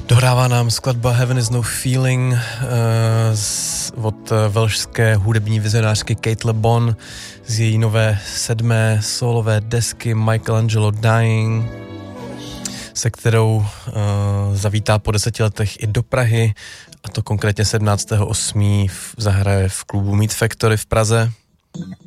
Dohrává nám skladba Heaven is no feeling od velšské hudební vizionářky Kate Le Bon z její nové 7. solové desky Michelangelo Dying, se kterou zavítá po 10 letech i do Prahy, a to konkrétně 17.8. zahraje v klubu Meat Factory v Praze.